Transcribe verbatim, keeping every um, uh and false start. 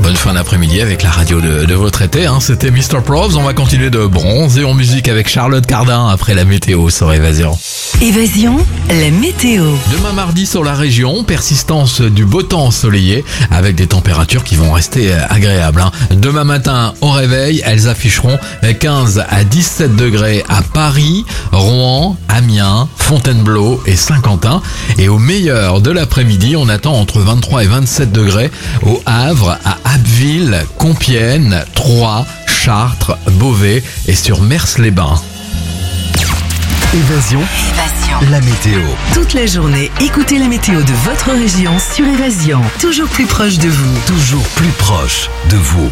bonne fin d'après-midi avec la radio de, de votre été. Hein. C'était mister Probs. On va continuer de bronzer en musique avec Charlotte Cardin après la météo sur Évasion. Évasion, la météo. Demain mardi sur la région, persistance du beau temps ensoleillé avec des températures qui vont rester agréables. Hein. Demain matin au réveil, elles afficheront quinze à dix-sept degrés à Paris, Rouen, Amiens, Fontainebleau et Saint-Quentin. Et au meilleur de l'après-midi, on attend entre vingt-trois et vingt-sept degrés au Havre, à Abbeville, Compiègne, Troyes, Chartres, Beauvais et sur Mers-les-Bains. Évasion, Évasion, la météo. Toute la journée, écoutez la météo de votre région sur Évasion. Toujours plus proche de vous. Toujours plus proche de vous.